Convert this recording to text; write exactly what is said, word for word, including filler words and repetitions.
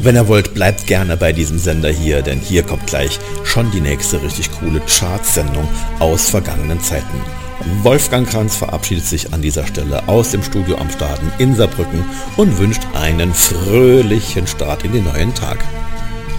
Wenn ihr wollt, bleibt gerne bei diesem Sender hier, denn hier kommt gleich schon die nächste richtig coole Chartsendung aus vergangenen Zeiten. Wolfgang Kranz verabschiedet sich an dieser Stelle aus dem Studio am Starten in Saarbrücken und wünscht einen fröhlichen Start in den neuen Tag.